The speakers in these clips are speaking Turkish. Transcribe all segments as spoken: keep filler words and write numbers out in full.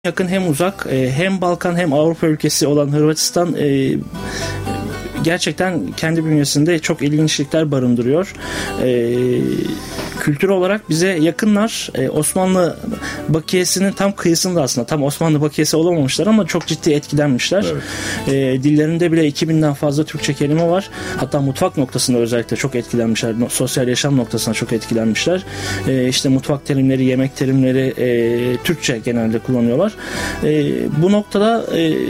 yakın hem uzak, hem Balkan hem Avrupa ülkesi olan Hırvatistan gerçekten kendi bünyesinde çok ilginçlikler barındırıyor. Kültür olarak bize yakınlar. Osmanlı bakiyesinin tam kıyısında aslında. Tam Osmanlı bakiyesi olamamışlar ama çok ciddi etkilenmişler. Evet. Dillerinde bile iki binden fazla Türkçe kelime var. Hatta mutfak noktasında özellikle çok etkilenmişler. Sosyal yaşam noktasında çok etkilenmişler. İşte mutfak terimleri, yemek terimleri Türkçe genelde kullanıyorlar. Bu noktada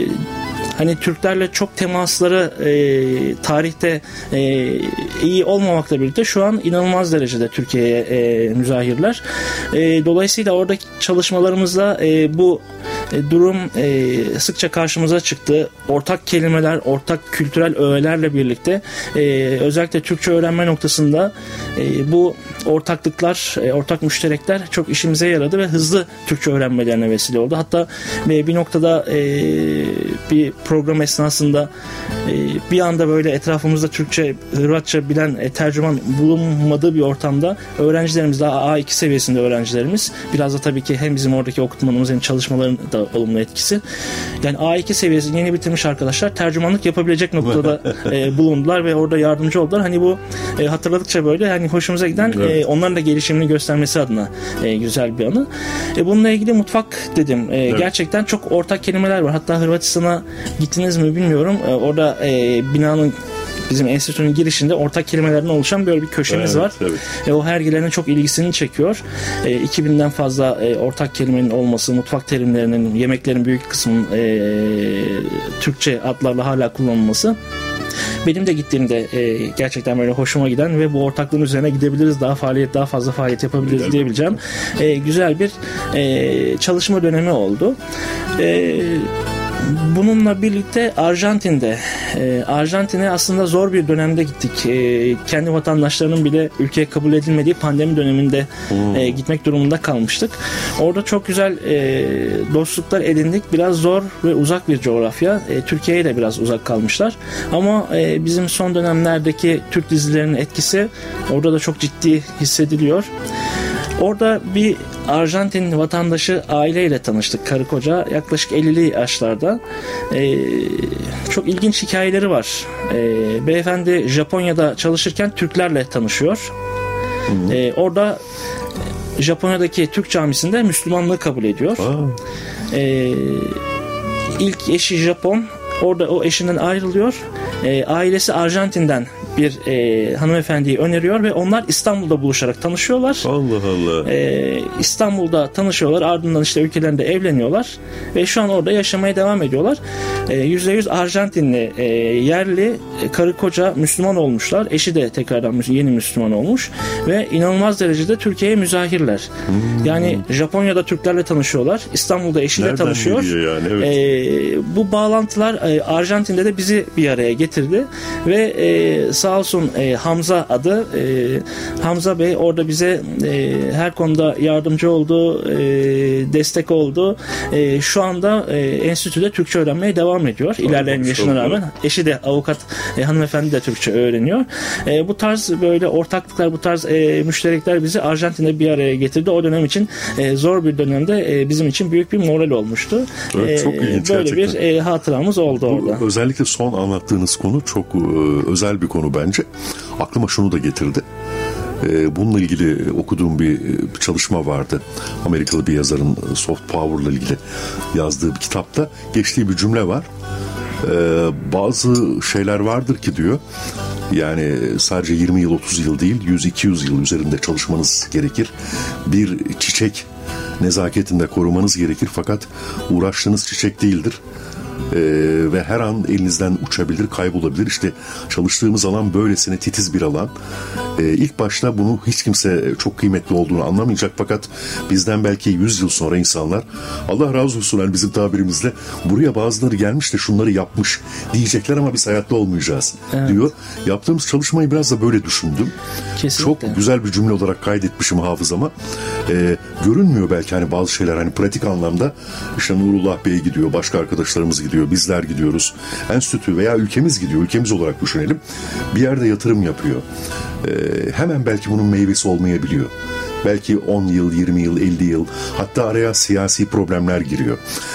hani Türklerle çok temasları e, tarihte e, iyi olmamakla birlikte şu an inanılmaz derecede Türkiye'ye e, müzahirler. E, dolayısıyla oradaki çalışmalarımızda e, bu e, durum e, sıkça karşımıza çıktı. Ortak kelimeler, ortak kültürel öğelerle birlikte e, özellikle Türkçe öğrenme noktasında e, bu ortaklıklar, e, ortak müşterekler çok işimize yaradı ve hızlı Türkçe öğrenmelerine vesile oldu. Hatta e, bir noktada e, bir program esnasında e, bir anda böyle etrafımızda Türkçe, Hırvatça bilen e, tercüman bulunmadığı bir ortamda öğrencilerimiz daha A iki seviyesinde öğrencilerimiz. Biraz da tabii ki hem bizim oradaki okutmanımız hem çalışmaların da olumlu etkisi. Yani A iki seviyesi yeni bitirmiş arkadaşlar tercümanlık yapabilecek noktada e, bulundular ve orada yardımcı oldular. Hani bu e, hatırladıkça böyle hani hoşumuza giden evet. e, onların da gelişimini göstermesi adına e, güzel bir anı. E, bununla ilgili mutfak dedim. E, evet. Gerçekten çok ortak kelimeler var. Hatta Hırvatistan'a gittiniz mi bilmiyorum. E, orada e, binanın bizim enstitünün girişinde ortak kelimelerden oluşan böyle bir köşemiz evet, var. Evet. E, o hergilerinin çok ilgisini çekiyor. E, iki binden fazla e, ortak kelimenin olması, mutfak terimlerinin, yemeklerin büyük kısmının e, Türkçe adlarla hala kullanılması. Benim de gittiğimde e, gerçekten böyle hoşuma giden ve bu ortaklığın üzerine gidebiliriz, daha faaliyet, daha fazla faaliyet yapabiliriz güzel diyebileceğim. E, güzel bir e, çalışma dönemi oldu. E, Bununla birlikte Arjantin'de, e, Arjantin'e aslında zor bir dönemde gittik. E, kendi vatandaşlarının bile ülkeye kabul edilmediği pandemi döneminde hmm. e, gitmek durumunda kalmıştık. Orada çok güzel e, dostluklar edindik. Biraz zor ve uzak bir coğrafya. E, Türkiye'ye de biraz uzak kalmışlar. Ama e, bizim son dönemlerdeki Türk dizilerinin etkisi orada da çok ciddi hissediliyor. Orada bir Arjantin vatandaşı aileyle tanıştık, karı koca, yaklaşık ellili yaşlarda. Ee, çok ilginç hikayeleri var. Ee, beyefendi Japonya'da çalışırken Türklerle tanışıyor. Ee, orada Japonya'daki Türk camisinde Müslümanlığı kabul ediyor. Ee, ilk eşi Japon, orada o eşinden ayrılıyor. Ee, ailesi Arjantin'den bir e, hanımefendiyi öneriyor ve onlar İstanbul'da buluşarak tanışıyorlar. Allah Allah. E, İstanbul'da tanışıyorlar. Ardından işte ülkelerinde evleniyorlar ve şu an orada yaşamaya devam ediyorlar. E, yüzde yüz Arjantinli e, yerli e, karı koca Müslüman olmuşlar. Eşi de tekrardan yeni Müslüman olmuş ve inanılmaz derecede Türkiye'ye müzahirler. Hmm. Yani Japonya'da Türklerle tanışıyorlar. İstanbul'da eşiyle nereden tanışıyor. Yani? Evet. E, bu bağlantılar e, Arjantin'de de bizi bir araya getirdi ve e, sağ olsun e, Hamza adı e, Hamza Bey orada bize e, her konuda yardımcı oldu, e, destek oldu. E, şu anda e, enstitüde Türkçe öğrenmeye devam ediyor. İlerleyen yaşına rağmen. Eşi de avukat, e, hanımefendi de Türkçe öğreniyor. E, bu tarz böyle ortaklıklar, bu tarz e, müşterekler bizi Arjantin'de bir araya getirdi. O dönem için e, zor bir dönemde e, bizim için büyük bir moral olmuştu. Evet, çok ilginç böyle gerçekten. bir e, hatıramız oldu bu, orada. Özellikle son anlattığınız konu çok e, özel bir konu bence. Aklıma şunu da getirdi. E, bununla ilgili okuduğum bir çalışma vardı. Amerikalı bir yazarın soft power'la ilgili yazdığı bir kitapta geçtiği bir cümle var. E, bazı şeyler vardır ki diyor, yani sadece yirmi yıl otuz yıl değil yüz iki yüz yıl üzerinde çalışmanız gerekir. Bir çiçek nezaketinde korumanız gerekir fakat uğraştığınız çiçek değildir. Ee, ve her an elinizden uçabilir, kaybolabilir. İşte çalıştığımız alan böylesine titiz bir alan. Ee, ilk başta bunu hiç kimse çok kıymetli olduğunu anlamayacak fakat bizden belki yüz yıl sonra insanlar, Allah razı olsun yani bizim tabirimizle, buraya bazıları gelmiş de şunları yapmış diyecekler ama biz hayatta olmayacağız evet. diyor. Yaptığımız çalışmayı biraz da böyle düşündüm. Kesinlikle. Çok güzel bir cümle olarak kaydetmişim hafızama. Ee, görünmüyor belki hani bazı şeyler hani pratik anlamda. İşte Nurullah Bey gidiyor, başka arkadaşlarımız gidiyor, bizler gidiyoruz. Enstitü veya ülkemiz gidiyor, ülkemiz olarak düşünelim. Bir yerde yatırım yapıyor. Ee, hemen belki bunun meyvesi olmayabiliyor. belki on yıl, yirmi yıl, elli yıl, hatta araya siyasi problemler giriyor.